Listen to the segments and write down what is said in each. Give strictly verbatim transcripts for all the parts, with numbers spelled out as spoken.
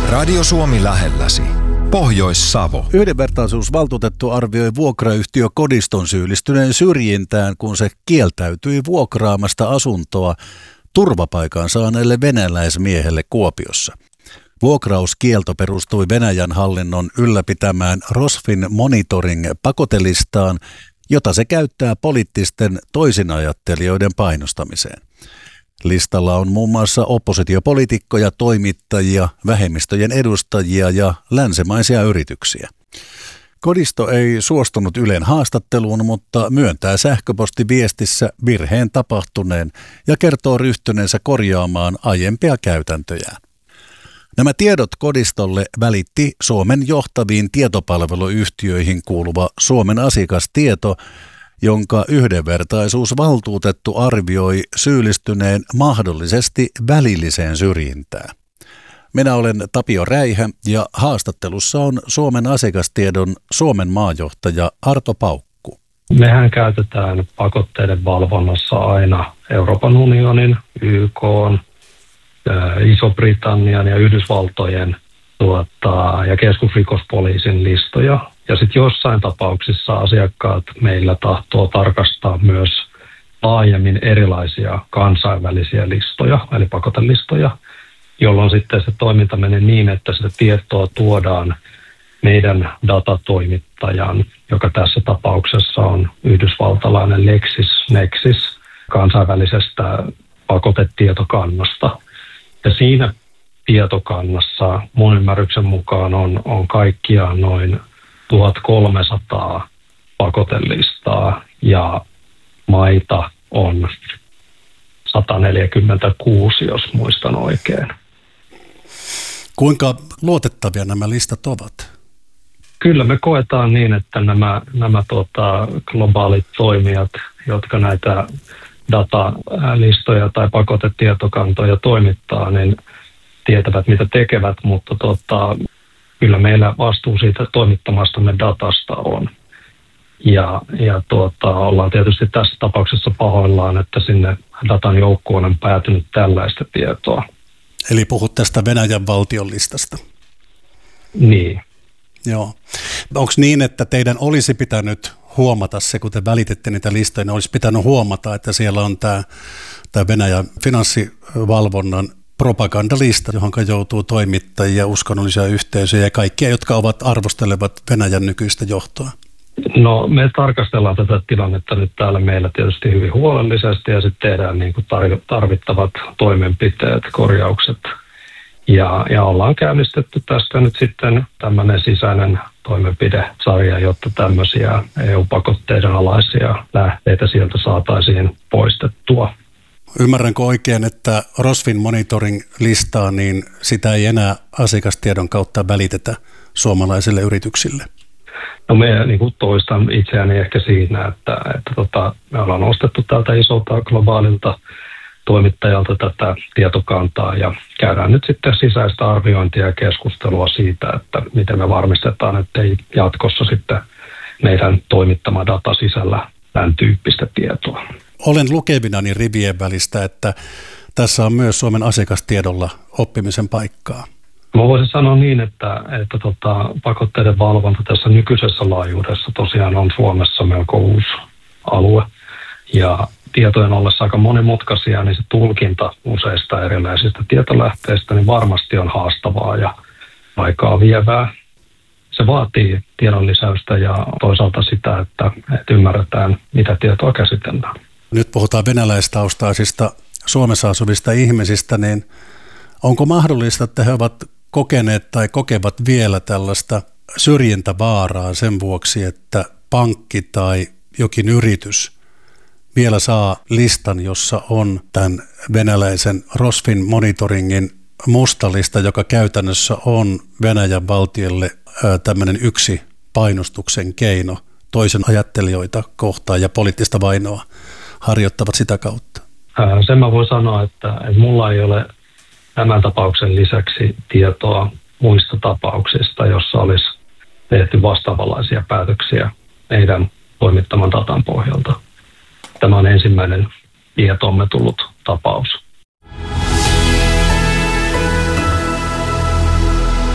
Radio Suomi lähelläsi. Pohjois-Savo. Yhdenvertaisuusvaltuutettu arvioi vuokrayhtiö Kodiston syyllistyneen syrjintään, kun se kieltäytyi vuokraamasta asuntoa turvapaikan saaneelle venäläismiehelle Kuopiossa. Vuokrauskielto perustui Venäjän hallinnon ylläpitämään Rosfin monitoring-pakotelistaan, jota se käyttää poliittisten toisinajattelijoiden painostamiseen. Listalla on muun muassa oppositiopoliitikkoja, toimittajia, vähemmistöjen edustajia ja länsimaisia yrityksiä. Kodisto ei suostunut Ylen haastatteluun, mutta myöntää sähköpostiviestissä virheen tapahtuneen ja kertoo ryhtyneensä korjaamaan aiempia käytäntöjään. Nämä tiedot Kodistolle välitti Suomen johtaviin tietopalveluyhtiöihin kuuluva Suomen asiakastieto, jonka yhdenvertaisuusvaltuutettu arvioi syyllistyneen mahdollisesti välilliseen syrjintään. Minä olen Tapio Räihä ja haastattelussa on Suomen asiakastiedon Suomen maajohtaja Arto Paukku. Mehän käytetään pakotteiden valvonnassa aina Euroopan unionin, Y K:n, Iso-Britannian ja Yhdysvaltojen tuota, ja keskusrikospoliisin listoja. Ja sitten jossain tapauksissa asiakkaat meillä tahtoo tarkastaa myös laajemmin erilaisia kansainvälisiä listoja, eli pakotelistoja, jolloin sitten se toiminta menee niin, että sitä tietoa tuodaan meidän datatoimittajan, joka tässä tapauksessa on yhdysvaltalainen LexisNexis kansainvälisestä pakotetietokannasta. Ja siinä tietokannassa mun ymmärryksen mukaan on, on kaikkiaan noin tuhatkolmesataa pakotelistaa ja maita on sata neljäkymmentäkuusi, jos muistan oikein. Kuinka luotettavia nämä listat ovat? Kyllä me koetaan niin, että nämä, nämä tota, globaalit toimijat, jotka näitä datalistoja tai pakotetietokantoja toimittaa, niin tietävät mitä tekevät, mutta tota, kyllä meillä vastuu siitä toimittamastamme datasta on. Ja, ja tuota, ollaan tietysti tässä tapauksessa pahoillaan, että sinne datan joukkoon on päätynyt tällaista tietoa. Eli puhut tästä Venäjän valtion listasta. Niin. Joo. Onko niin, että teidän olisi pitänyt huomata se, kun te välitette niitä listoja, niin olisi pitänyt huomata, että siellä on tämä, tämä Venäjän finanssivalvonnan propagandalista, johon joutuu toimittajia, uskonnollisia yhteisöjä ja kaikkia, jotka ovat arvostelevat Venäjän nykyistä johtoa? No me tarkastellaan tätä tilannetta nyt täällä meillä tietysti hyvin huolellisesti ja sitten tehdään niin kuin tarvittavat toimenpiteet, korjaukset. Ja, ja ollaan käynnistetty tästä nyt sitten tämmöinen sisäinen toimenpidesarja, jotta tämmöisiä E U-pakotteiden alaisia lähteitä sieltä saataisiin poistettua. Ymmärränkö oikein, että Rosfin monitoring-listaa, niin sitä ei enää asiakastiedon kautta välitetä suomalaisille yrityksille? No me niin kuin toistan itseäni ehkä siinä, että, että tota, me ollaan ostettu tältä isolta globaalilta toimittajalta tätä tietokantaa ja käydään nyt sitten sisäistä arviointia ja keskustelua siitä, että miten me varmistetaan, että ei jatkossa sitten meidän toimittama data sisällä tämän tyyppistä tietoa. Olen lukevinani rivien välistä, että tässä on myös Suomen asiakastiedolla oppimisen paikkaa. Mä voisin sanoa niin, että, että tota, pakotteiden valvonta tässä nykyisessä laajuudessa tosiaan on Suomessa melko uusi alue. Ja tietojen ollessa aika monimutkaisia, niin se tulkinta useista erilaisista tietolähteistä niin varmasti on haastavaa ja aikaa vievää. Se vaatii tiedon lisäystä ja toisaalta sitä, että, että ymmärretään, mitä tietoa käsitellään. Nyt puhutaan venäläistaustaisista Suomessa asuvista ihmisistä, niin onko mahdollista, että he ovat kokeneet tai kokevat vielä tällaista syrjintävaaraa sen vuoksi, että pankki tai jokin yritys vielä saa listan, jossa on tämän venäläisen Rosfin monitoringin musta lista, joka käytännössä on Venäjän valtiolle tämmöinen yksi painostuksen keino toisen ajattelijoita kohtaan ja poliittista vainoa harjoittavat sitä kautta? Sen mä voin sanoa, että, että mulla ei ole tämän tapauksen lisäksi tietoa muista tapauksista, jossa olisi tehty vastaavanlaisia päätöksiä meidän toimittaman datan pohjalta. Tämä on ensimmäinen tietoomme tullut tapaus.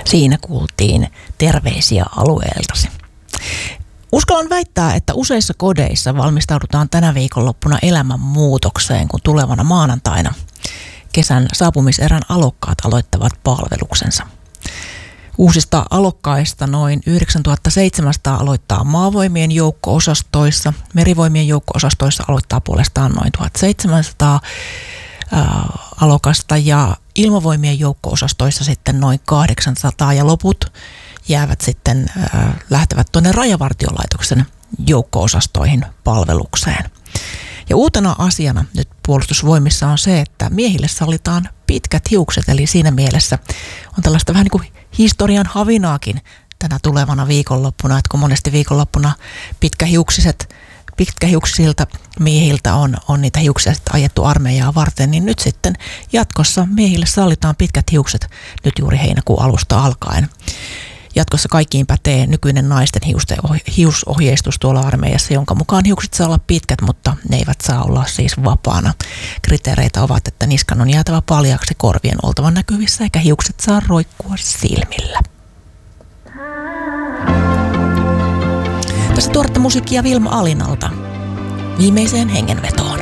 Siinä kuultiin terveisiä alueeltasi. Uskallan väittää, että useissa kodeissa valmistaudutaan tänä viikonloppuna elämänmuutokseen, kun tulevana maanantaina kesän saapumiserän alokkaat aloittavat palveluksensa. Uusista alokkaista noin yhdeksäntuhattaseitsemänsataa aloittaa maavoimien joukko-osastoissa, merivoimien joukko-osastoissa aloittaa puolestaan noin tuhatseitsemänsataa ää, alokasta ja ilmavoimien joukko-osastoissa sitten noin kahdeksansataa ja loput jäävät sitten, ää, lähtevät tuonne Rajavartiolaitoksen joukko-osastoihin palvelukseen. Ja uutena asiana nyt puolustusvoimissa on se, että miehille sallitaan pitkät hiukset, eli siinä mielessä on tällaista vähän niin kuin historian havinaakin tänä tulevana viikonloppuna, että kun monesti viikonloppuna pitkähiuksiset, pitkähiuksisilta miehiltä on, on niitä hiuksia sitten ajettu armeijaa varten, niin nyt sitten jatkossa miehille sallitaan pitkät hiukset nyt juuri heinäkuun alusta alkaen. Jatkossa kaikkiin pätee nykyinen naisten hiusohjeistus tuolla armeijassa, jonka mukaan hiukset saa olla pitkät, mutta ne eivät saa olla siis vapaana. Kriteereitä ovat, että niskan on jäätävä paljaaksi, korvien oltava näkyvissä eikä hiukset saa roikkua silmillä. Tässä tuoretta musiikkia Vilma Alinalta viimeiseen hengenvetoon.